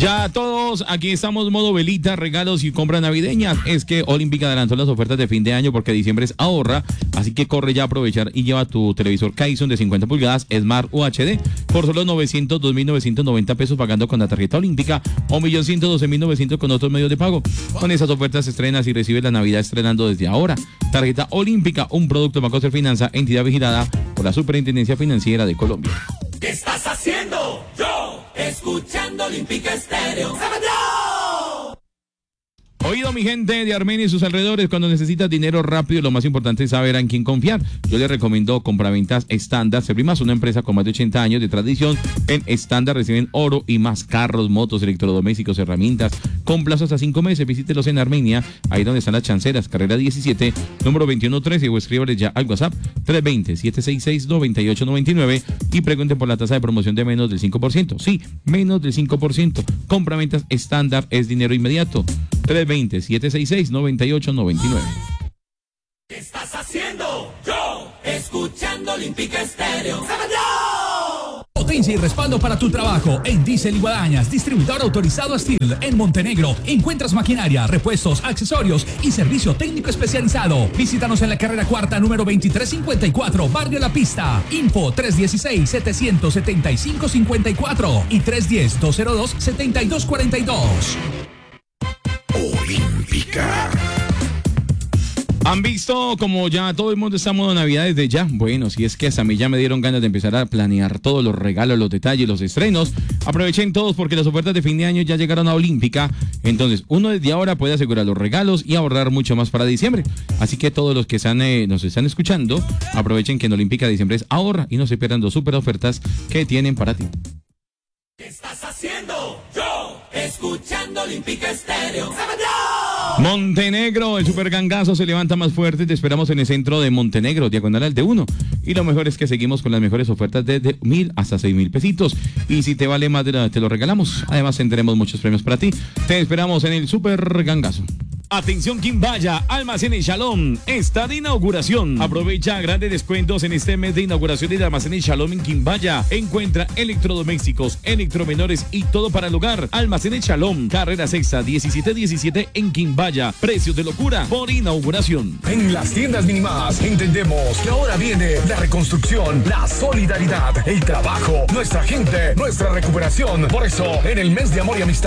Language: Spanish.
Ya todos aquí estamos modo velita, regalos y compras navideñas. Es que Olímpica adelantó las ofertas de fin de año porque diciembre es ahorra, así que corre ya a aprovechar y lleva tu televisor Kyson de 50 pulgadas Smart UHD por solo 2.990 pesos pagando con la tarjeta Olímpica o 1.112.900 con otros medios de pago. Con esas ofertas estrenas y recibes la Navidad estrenando desde ahora. Tarjeta Olímpica, un producto de Bancocer Finanza, entidad vigilada por la Superintendencia Financiera de Colombia. ¿Qué estás haciendo? Yo, escuchando Olímpica Estéreo. ¡Sábado! Oído, mi gente de Armenia y sus alrededores, cuando necesitas dinero rápido, lo más importante es saber en quién confiar. Yo les recomiendo Compraventas Estándar, Servimas, una empresa con más de 80 años de tradición. En Estándar reciben oro y más carros, motos, electrodomésticos, herramientas, con plazos hasta 5 meses. Visítelos en Armenia, ahí donde están las chanceras, carrera 17, número 2113, o escríbales ya al WhatsApp 320-766-9899 y pregunten por la tasa de promoción de menos del 5%. Sí, menos del 5%. Compraventas Estándar es dinero inmediato. 320-766-9899. ¿Qué estás haciendo? Yo, escuchando Olímpica Estéreo. ¡Sábado! Potencia y respaldo para tu trabajo en Diesel y Guadañas, distribuidor autorizado Steel en Montenegro. Encuentras maquinaria, repuestos, accesorios y servicio técnico especializado. Visítanos en la carrera cuarta, número 2354, Barrio La Pista. Info 316-775-54 y 310-202-7242. Olímpica. ¿Han visto como ya todo el mundo está en modo Navidad desde ya? Bueno, si es que hasta a mí ya me dieron ganas de empezar a planear todos los regalos, los detalles, los estrenos. Aprovechen todos porque las ofertas de fin de año ya llegaron a Olímpica. Entonces, uno desde ahora puede asegurar los regalos y ahorrar mucho más para diciembre. Así que todos los que nos están escuchando, aprovechen que en Olímpica diciembre es ahorra y no se pierdan dos super ofertas que tienen para ti. ¿Qué estás haciendo? Yo, escuchando Olímpica Estéreo. ¡Sábado! Montenegro, el super gangazo se levanta más fuerte. Te esperamos en el centro de Montenegro, diagonal al D1. Y lo mejor es que seguimos con las mejores ofertas desde 1.000 hasta 6.000 pesitos. Y si te vale más, te lo regalamos. Además, tendremos muchos premios para ti. Te esperamos en el super gangazo. Atención Quimbaya, Almacenes Shalom está de inauguración. Aprovecha grandes descuentos en este mes de inauguración de Almacenes Shalom en Quimbaya. Encuentra electrodomésticos, electromenores y todo para el hogar. Almacenes Shalom, carrera sexta 1717 en Quimbaya. Precios de locura por inauguración. En las tiendas mínimas entendemos que ahora viene la reconstrucción, la solidaridad, el trabajo, nuestra gente, nuestra recuperación. Por eso, en el mes de amor y amistad,